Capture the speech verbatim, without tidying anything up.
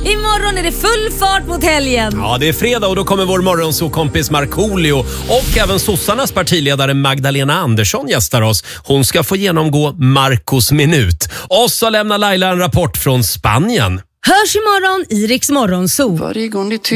Imorgon är det full fart mot helgen. Ja, det är fredag och då kommer vår morgonsåkompis Markoolio och även sossarnas partiledare Magdalena Andersson gästar oss. Hon ska få genomgå Marcos minut. Och så lämnar Laila en rapport från Spanien. Hörs imorgon i Riks Morgonzoo. Varje gång det